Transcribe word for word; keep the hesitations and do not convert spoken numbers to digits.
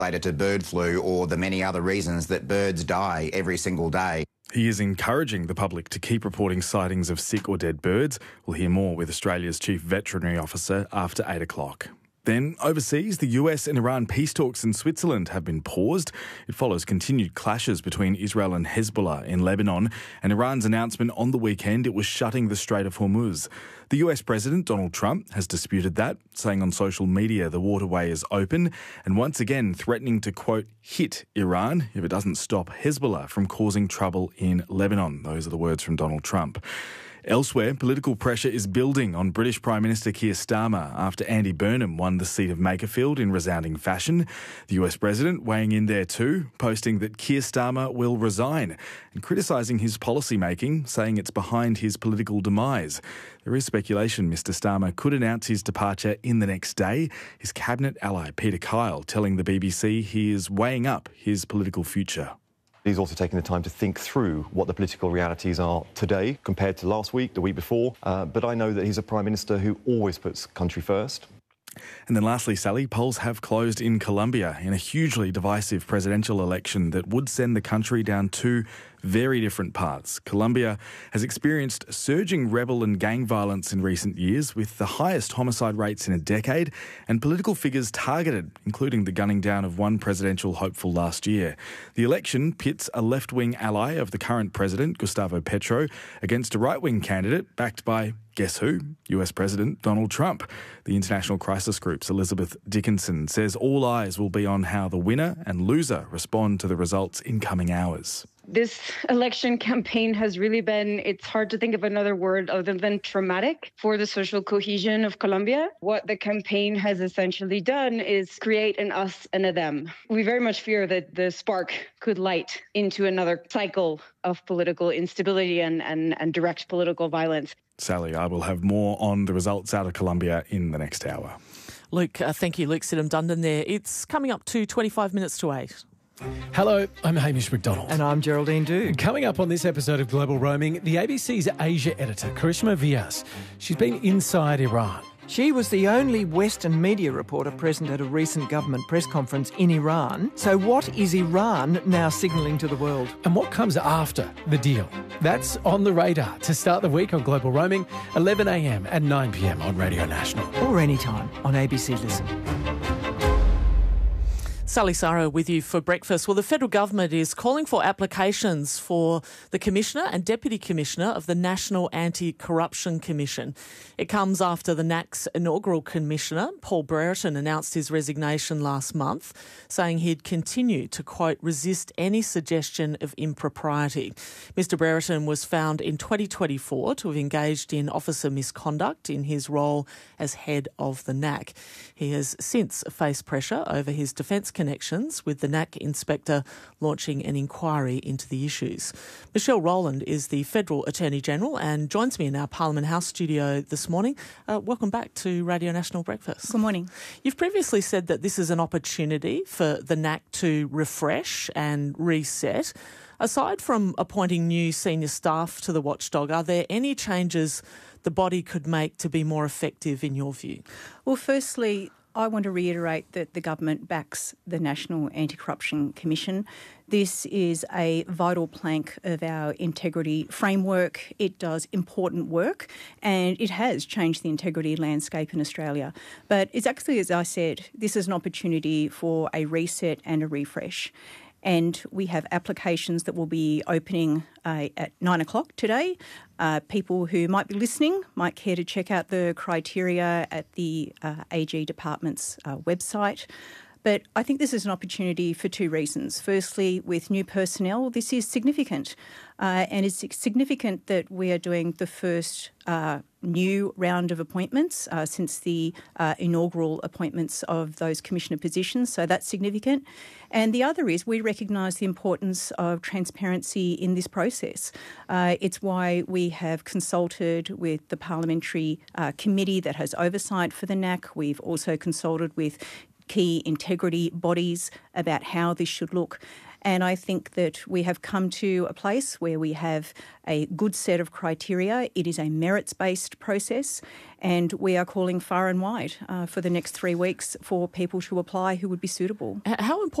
related to bird flu or the many other reasons that birds die every single day. He is encouraging the public to keep reporting sightings of sick or dead birds. We'll hear more with Australia's Chief Veterinary Officer after eight o'clock. Then, overseas, the U S and Iran peace talks in Switzerland have been paused. It follows continued clashes between Israel and Hezbollah in Lebanon and Iran's announcement on the weekend it was shutting the Strait of Hormuz. The U S President, Donald Trump, has disputed that, saying on social media the waterway is open and once again threatening to, quote, hit Iran if it doesn't stop Hezbollah from causing trouble in Lebanon. Those are the words from Donald Trump. Elsewhere, political pressure is building on British Prime Minister Keir Starmer after Andy Burnham won the seat of Makerfield in resounding fashion. The U S President weighing in there too, posting that Keir Starmer will resign and criticising his policy making, saying it's behind his political demise. There is speculation Mr Starmer could announce his departure in the next day. His cabinet ally Peter Kyle telling the B B C he is weighing up his political future. He's also taking the time to think through what the political realities are today compared to last week, the week before. Uh, but I know that he's a Prime Minister who always puts country first. And then lastly, Sally, polls have closed in Colombia in a hugely divisive presidential election that would send the country down two very different paths. Colombia has experienced surging rebel and gang violence in recent years, with the highest homicide rates in a decade, and political figures targeted, including the gunning down of one presidential hopeful last year. The election pits a left-wing ally of the current president, Gustavo Petro, against a right-wing candidate backed by, guess who? U S President Donald Trump. The International Crisis Group's Elizabeth Dickinson says all eyes will be on how the winner and loser respond to the results in coming hours. This election campaign has really been, it's hard to think of another word other than traumatic for the social cohesion of Colombia. What the campaign has essentially done is create an us and a them. We very much fear that the spark could light into another cycle of political instability and, and, and direct political violence. Sally, I will have more on the results out of Colombia in the next hour. Luke, uh, thank you, Luke Sidham-Dundon there. It's coming up to twenty-five minutes to eight. Hello, I'm Hamish McDonald. And I'm Geraldine Doogue. Coming up on this episode of Global Roaming, the A B C's Asia editor, Karishma Vyas. She's been inside Iran. She was the only Western media reporter present at a recent government press conference in Iran. So what is Iran now signalling to the world? And what comes after the deal? That's on the radar to start the week on Global Roaming, eleven a m and nine p m on Radio National. Or anytime on A B C Listen. Sally Saro with you for breakfast. Well, the federal government is calling for applications for the Commissioner and Deputy Commissioner of the National Anti-Corruption Commission. It comes after the N A C's inaugural Commissioner, Paul Brereton, announced his resignation last month, saying he'd continue to, quote, resist any suggestion of impropriety. Mister Brereton was found in twenty twenty-four to have engaged in officer misconduct in his role as head of the N A C. He has since faced pressure over his defence connections, with the N A C inspector launching an inquiry into the issues. Michelle Rowland is the Federal Attorney-General and joins me in our Parliament House studio this morning. Uh, welcome back to Radio National Breakfast. Good morning. You've previously said that this is an opportunity for the N A C to refresh and reset. Aside from appointing new senior staff to the watchdog, are there any changes the body could make to be more effective in your view? Well, firstly, I want to reiterate that the government backs the National Anti-Corruption Commission. This is a vital plank of our integrity framework. It does important work and it has changed the integrity landscape in Australia. But exactly as I said, this is an opportunity for a reset and a refresh. And we have applications that will be opening uh, at nine o'clock today. Uh, people who might be listening might care to check out the criteria at the uh, A G Department's uh, website. But I think this is an opportunity for two reasons. Firstly, with new personnel, this is significant. Uh, and it's significant that we are doing the first uh, new round of appointments uh, since the uh, inaugural appointments of those commissioner positions. So that's significant. And the other is we recognise the importance of transparency in this process. Uh, it's why we have consulted with the parliamentary uh, committee that has oversight for the N A C. We've also consulted with key integrity bodies about how this should look. And I think that we have come to a place where we have a good set of criteria. It is a merits-based process, and we are calling far and wide uh, for the next three weeks for people to apply who would be suitable. How important